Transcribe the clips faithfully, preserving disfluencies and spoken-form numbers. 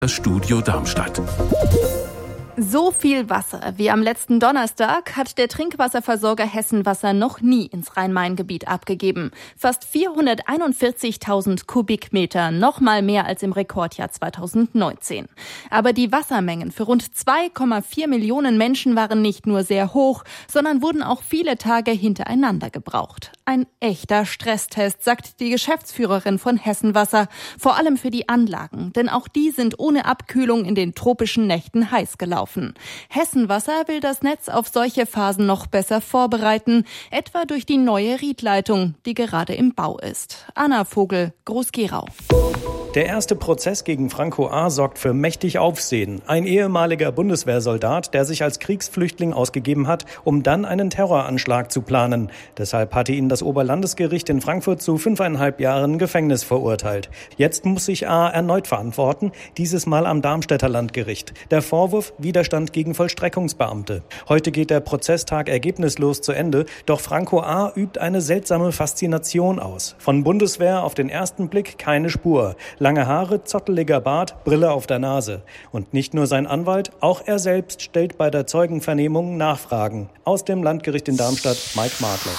Das Studio Darmstadt. So viel Wasser wie am letzten Donnerstag hat der Trinkwasserversorger Hessenwasser noch nie ins Rhein-Main-Gebiet abgegeben. Fast vierhunderteinundvierzigtausend Kubikmeter, noch mal mehr als im Rekordjahr zweitausendneunzehn. Aber die Wassermengen für rund zwei Komma vier Millionen Menschen waren nicht nur sehr hoch, sondern wurden auch viele Tage hintereinander gebraucht. Ein echter Stresstest, sagt die Geschäftsführerin von Hessenwasser, vor allem für die Anlagen, denn auch die sind ohne Abkühlung in den tropischen Nächten heiß gelaufen. Hessenwasser will das Netz auf solche Phasen noch besser vorbereiten, etwa durch die neue Riedleitung, die gerade im Bau ist. Anna Vogel, Groß-Gerau. Der erste Prozess gegen Franco A. sorgt für mächtig Aufsehen. Ein ehemaliger Bundeswehrsoldat, der sich als Kriegsflüchtling ausgegeben hat, um dann einen Terroranschlag zu planen. Deshalb hatte ihn das Oberlandesgericht in Frankfurt zu fünfeinhalb Jahren Gefängnis verurteilt. Jetzt muss sich A. erneut verantworten, dieses Mal am Darmstädter Landgericht. Der Vorwurf: Widerstand gegen Vollstreckungsbeamte. Heute geht der Prozesstag ergebnislos zu Ende, doch Franco A. übt eine seltsame Faszination aus. Von Bundeswehr auf den ersten Blick keine Spur. Lange Haare, zotteliger Bart, Brille auf der Nase. Und nicht nur sein Anwalt, auch er selbst stellt bei der Zeugenvernehmung Nachfragen. Aus dem Landgericht in Darmstadt, Mike Martler.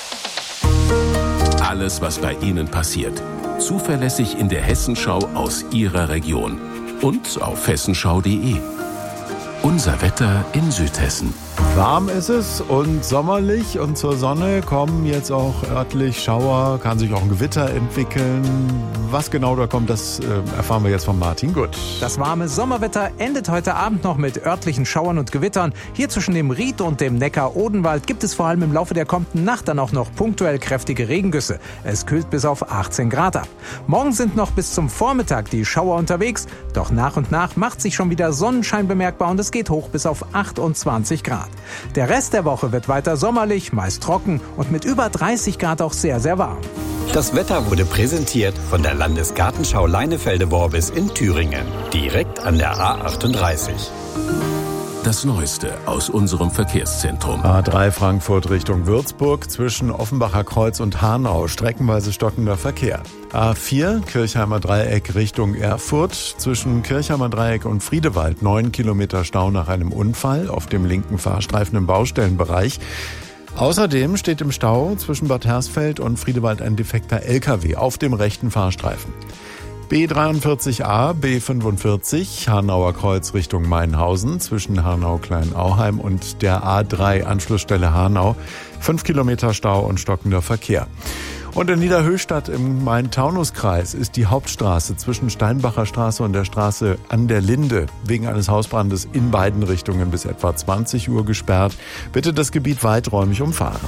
Alles, was bei Ihnen passiert. Zuverlässig in der Hessenschau aus Ihrer Region. Und auf hessenschau punkt de. Unser Wetter in Südhessen. Warm ist es und sommerlich, und zur Sonne kommen jetzt auch örtlich Schauer, kann sich auch ein Gewitter entwickeln. Was genau da kommt, das äh, erfahren wir jetzt von Martin Gut. Das warme Sommerwetter endet heute Abend noch mit örtlichen Schauern und Gewittern. Hier zwischen dem Ried und dem Neckar-Odenwald gibt es vor allem im Laufe der kommenden Nacht dann auch noch punktuell kräftige Regengüsse. Es kühlt bis auf achtzehn Grad ab. Morgen sind noch bis zum Vormittag die Schauer unterwegs, doch nach und nach macht sich schon wieder Sonnenschein bemerkbar und es geht hoch bis auf achtundzwanzig Grad. Der Rest der Woche wird weiter sommerlich, meist trocken und mit über dreißig Grad auch sehr, sehr warm. Das Wetter wurde präsentiert von der Landesgartenschau Leinefelde-Worbis in Thüringen, direkt an der A achtunddreißig. Das Neueste aus unserem Verkehrszentrum. A drei Frankfurt Richtung Würzburg zwischen Offenbacher Kreuz und Hanau, streckenweise stockender Verkehr. A vier Kirchheimer Dreieck Richtung Erfurt zwischen Kirchheimer Dreieck und Friedewald, neun Kilometer Stau nach einem Unfall auf dem linken Fahrstreifen im Baustellenbereich. Außerdem steht im Stau zwischen Bad Hersfeld und Friedewald ein defekter L K W auf dem rechten Fahrstreifen. B dreiundvierzig A, B fünfundvierzig, Hanauer Kreuz Richtung Mainhausen zwischen Hanau-Kleinauheim und der A drei Anschlussstelle Hanau. Fünf Kilometer Stau und stockender Verkehr. Und in Niederhöchstadt im Main-Taunus-Kreis ist die Hauptstraße zwischen Steinbacher Straße und der Straße an der Linde wegen eines Hausbrandes in beiden Richtungen bis etwa zwanzig Uhr gesperrt. Bitte das Gebiet weiträumig umfahren.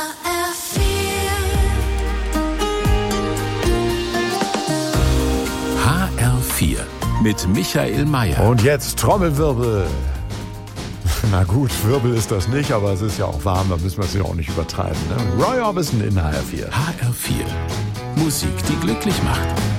H R vier mit Michael Mayer. Und jetzt Trommelwirbel. Na gut, Wirbel ist das nicht, aber es ist ja auch warm, da müssen wir es ja auch nicht übertreiben. Ne? Roy Orbison in H R vier. H R vier. Musik, die glücklich macht.